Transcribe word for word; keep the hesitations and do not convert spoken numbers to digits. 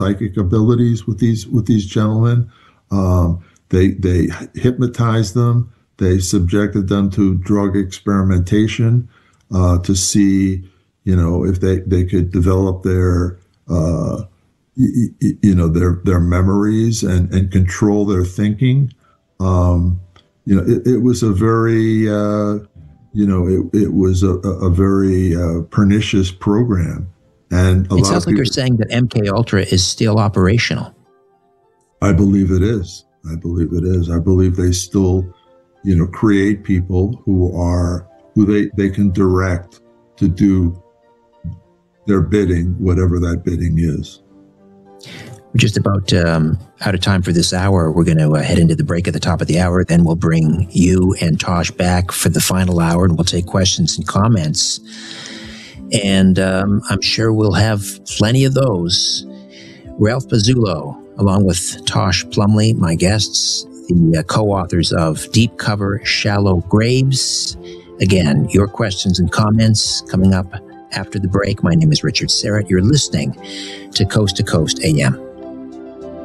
psychic abilities with these with these gentlemen. Um, they they hypnotized them. They subjected them to drug experimentation uh, to see, you know, if they, they could develop their uh, y- y- you know their their memories and and control their thinking. Um, you know, it, it was a very uh, you know it it was a, a very uh, pernicious program. And a it lot sounds of like people, you're saying that M K Ultra is still operational. I believe it is. I believe it is. I believe they still, you know, create people who are who they they can direct to do their bidding, whatever that bidding is. We're just about um, out of time for this hour. We're going to uh, head into the break at the top of the hour. Then we'll bring you and Tosh back for the final hour, and we'll take questions and comments. And um, I'm sure we'll have plenty of those. Ralph Pazulo, along with Tosh Plumley, my guests, the uh, co-authors of Deep Cover, Shallow Graves. Again, your questions and comments coming up after the break. My name is Richard Syrett. You're listening to Coast to Coast A M.